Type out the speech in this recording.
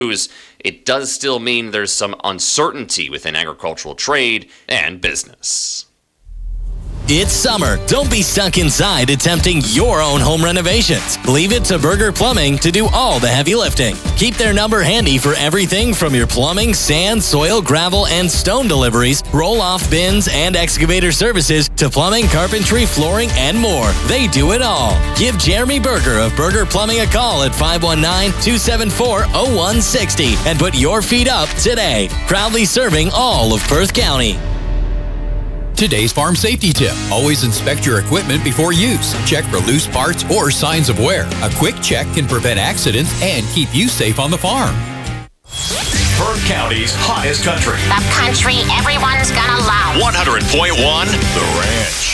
it does still mean there's some uncertainty within agricultural trade and business. It's summer. Don't be stuck inside attempting your own home renovations. Leave it to Berger Plumbing to do all the heavy lifting. Keep their number handy for everything from your plumbing, sand, soil, gravel, and stone deliveries, roll-off bins, and excavator services to plumbing, carpentry, flooring, and more. They do it all. Give Jeremy Berger of Berger Plumbing a call at 519-274-0160 and put your feet up today. Proudly serving all of Perth County. Today's farm safety tip. Always inspect your equipment before use. Check for loose parts or signs of wear. A quick check can prevent accidents and keep you safe on the farm. Perth County's hottest country. The country everyone's gonna love. 100.1 The Ranch.